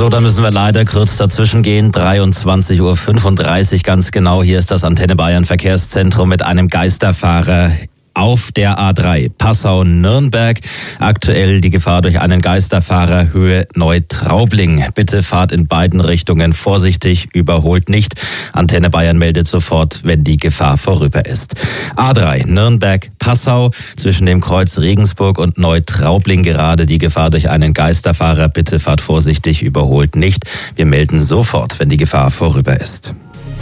So, da müssen wir leider kurz dazwischen gehen. 23:35 Uhr ganz genau. Hier ist das Antenne Bayern Verkehrszentrum mit einem Geisterfahrer auf der A3 Passau-Nürnberg. Aktuell die Gefahr durch einen Geisterfahrer Höhe Neutraubling. Bitte fahrt in beiden Richtungen vorsichtig, überholt nicht. Antenne Bayern meldet sofort, wenn die Gefahr vorüber ist. A3 Nürnberg-Passau zwischen dem Kreuz Regensburg und Neutraubling gerade die Gefahr durch einen Geisterfahrer. Bitte fahrt vorsichtig, überholt nicht. Wir melden sofort, wenn die Gefahr vorüber ist.